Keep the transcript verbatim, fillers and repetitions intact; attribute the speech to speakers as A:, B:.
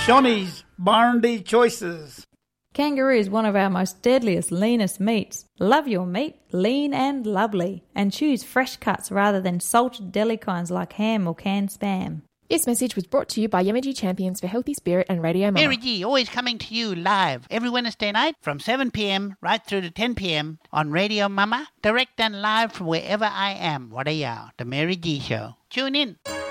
A: Shonny's Barndy Choices.
B: Kangaroo is one of our most deadliest, leanest meats. Love your meat, lean and lovely. And choose fresh cuts rather than salted deli kinds like ham or canned spam.
C: This message was brought to you by Yamaji Champions for Healthy Spirit and Radio Mama.
D: Mary G, always coming to you live every Wednesday night from seven p.m. right through to ten p.m. on Radio Mama, direct and live from wherever I am. What are y'all? The Mary G Show. Tune in.